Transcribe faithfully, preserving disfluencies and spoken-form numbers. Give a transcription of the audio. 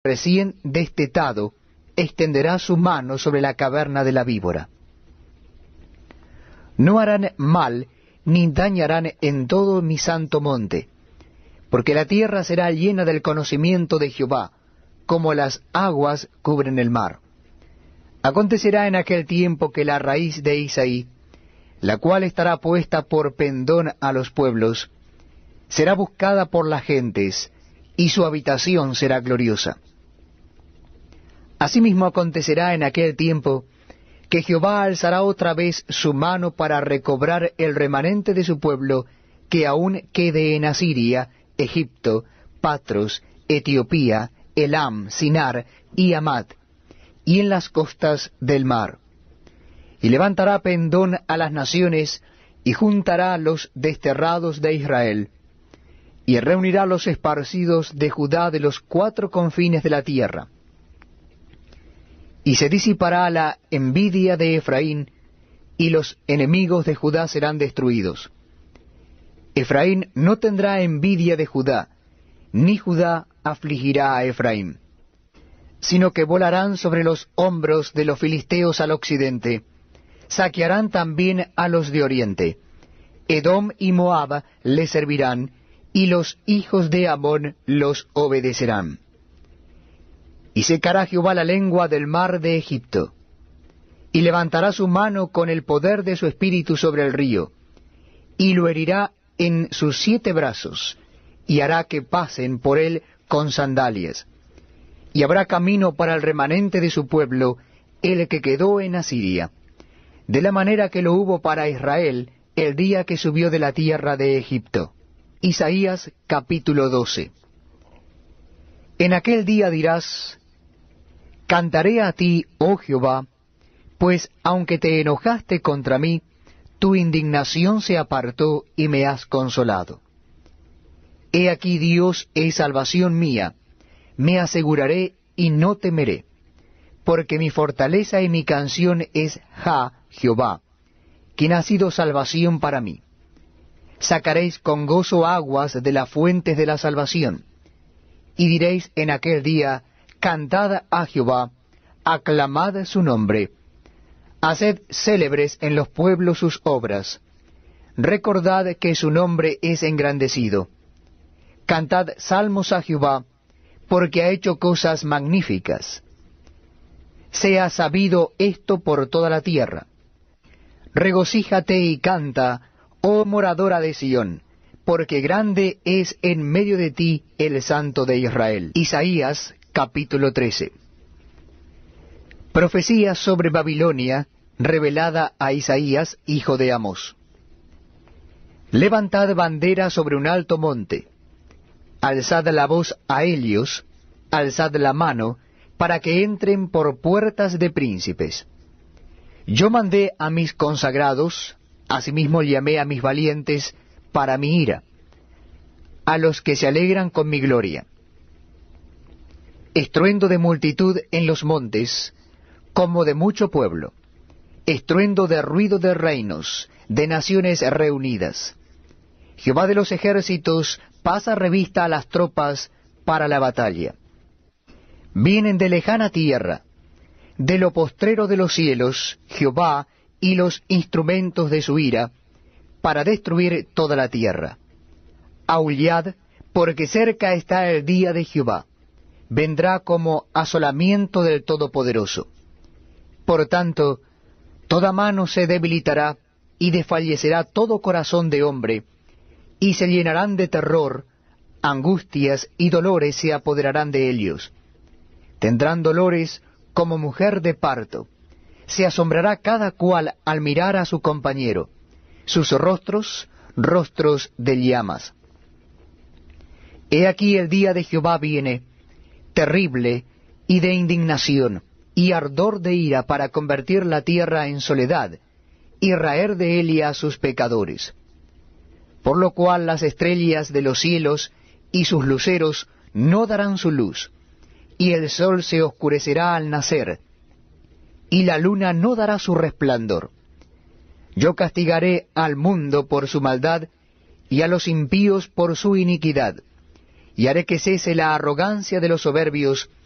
recién destetado extenderá su mano sobre la caverna de la víbora. No harán mal ni dañarán en todo mi santo monte, porque la tierra será llena del conocimiento de Jehová, como las aguas cubren el mar. Acontecerá en aquel tiempo que la raíz de Isaí, la cual estará puesta por pendón a los pueblos, será buscada por las gentes, y su habitación será gloriosa. Asimismo acontecerá en aquel tiempo que Jehová alzará otra vez su mano para recobrar el remanente de su pueblo que aún quede en Asiria, Egipto, Patros, Etiopía, Elam, Sinar y Amad, y en las costas del mar. Y levantará pendón a las naciones, y juntará los desterrados de Israel, y reunirá los esparcidos de Judá de los cuatro confines de la tierra. Y se disipará la envidia de Efraín, y los enemigos de Judá serán destruidos. Efraín no tendrá envidia de Judá, ni Judá afligirá a Efraín, sino que volarán sobre los hombros de los filisteos al occidente, saquearán también a los de oriente. Edom y Moab les servirán, y los hijos de Amón los obedecerán. Y secará Jehová la lengua del mar de Egipto, y levantará su mano con el poder de su espíritu sobre el río, y lo herirá en sus siete brazos, y hará que pasen por él con sandalias. Y habrá camino para el remanente de su pueblo, el que quedó en Asiria, de la manera que lo hubo para Israel el día que subió de la tierra de Egipto. Isaías capítulo doce. En aquel día dirás: Cantaré a ti, oh Jehová, pues aunque te enojaste contra mí, tu indignación se apartó y me has consolado. He aquí Dios es salvación mía, me aseguraré y no temeré, porque mi fortaleza y mi canción es Jah, Jehová, quien ha sido salvación para mí. Sacaréis con gozo aguas de las fuentes de la salvación, y diréis en aquel día: Cantad a Jehová, aclamad su nombre, haced célebres en los pueblos sus obras, recordad que su nombre es engrandecido. Cantad salmos a Jehová, porque ha hecho cosas magníficas. Sea sabido esto por toda la tierra. Regocíjate y canta, oh moradora de Sión, porque grande es en medio de ti el Santo de Israel. Isaías capítulo trece. Profecía sobre Babilonia, revelada a Isaías, hijo de Amós. Levantad bandera sobre un alto monte, alzad la voz a Helios, alzad la mano, para que entren por puertas de príncipes. Yo mandé a mis consagrados, asimismo llamé a mis valientes para mi ira, a los que se alegran con mi gloria. Estruendo de multitud en los montes, como de mucho pueblo, estruendo de ruido de reinos, de naciones reunidas. Jehová de los ejércitos pasa revista a las tropas para la batalla. Vienen de lejana tierra, de lo postrero de los cielos, Jehová y los instrumentos de su ira, para destruir toda la tierra. Aullad, porque cerca está el día de Jehová, vendrá como asolamiento del Todopoderoso. Por tanto, toda mano se debilitará, y desfallecerá todo corazón de hombre, y se llenarán de terror, angustias y dolores se apoderarán de ellos. Tendrán dolores como mujer de parto, se asombrará cada cual al mirar a su compañero, sus rostros, rostros de llamas. He aquí el día de Jehová viene, terrible y de indignación, y ardor de ira para convertir la tierra en soledad, y raer de ella a sus pecadores. Por lo cual las estrellas de los cielos y sus luceros no darán su luz, y el sol se oscurecerá al nacer, y la luna no dará su resplandor. Yo castigaré al mundo por su maldad, y a los impíos por su iniquidad, y haré que cese la arrogancia de los soberbios,